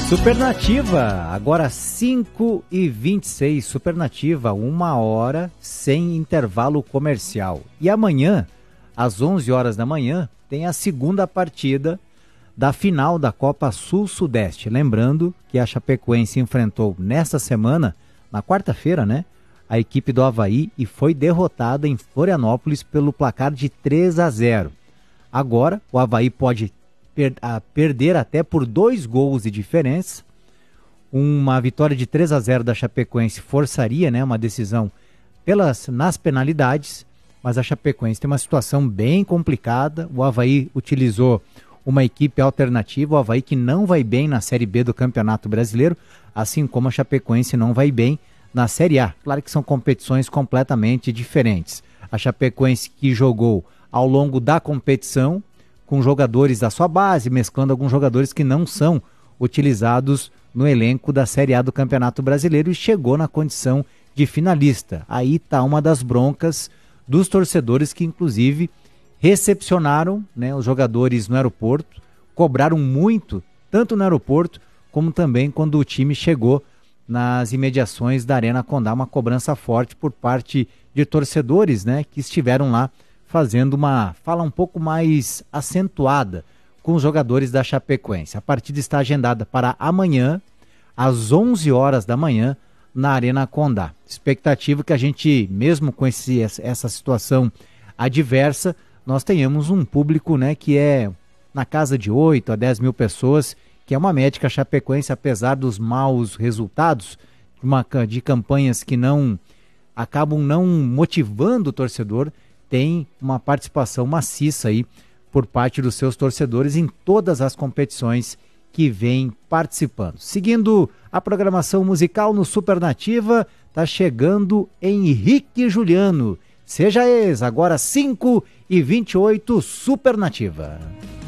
Supernativa, agora 5h26, Supernativa, 1 hora sem intervalo comercial. E amanhã, às 11 horas da manhã, tem a segunda partida da final da Copa Sul-Sudeste. Lembrando que a Chapecoense enfrentou nesta semana, na quarta-feira, né, a equipe do Avaí e foi derrotada em Florianópolis pelo placar de 3-0. Agora, o Avaí pode perder até por 2 gols de diferença. Uma vitória de 3-0 da Chapecoense forçaria, né, uma decisão nas penalidades, mas a Chapecoense tem uma situação bem complicada. O Avaí utilizou uma equipe alternativa, o Avaí que não vai bem na Série B do Campeonato Brasileiro, assim como a Chapecoense não vai bem na Série A. Claro que são competições completamente diferentes. A Chapecoense que jogou ao longo da competição com jogadores da sua base, mesclando alguns jogadores que não são utilizados no elenco da Série A do Campeonato Brasileiro e chegou na condição de finalista. Aí está uma das broncas dos torcedores que, inclusive, recepcionaram, né, os jogadores no aeroporto, cobraram muito, tanto no aeroporto como também quando o time chegou nas imediações da Arena Condá, uma cobrança forte por parte de torcedores, né, que estiveram lá fazendo uma fala um pouco mais acentuada com os jogadores da Chapecoense. A partida está agendada para amanhã, às 11 horas da manhã, na Arena Condá. Expectativa que a gente, mesmo com essa situação adversa, nós tenhamos um público, né, que é na casa de 8 a 10 mil pessoas, que é uma média que a Chapecoense, apesar dos maus resultados, de campanhas que acabam não motivando o torcedor, tem uma participação maciça aí por parte dos seus torcedores em todas as competições que vem participando. Seguindo a programação musical no Supernativa, tá chegando Henrique Juliano. Seja ex, agora 5h28, Supernativa.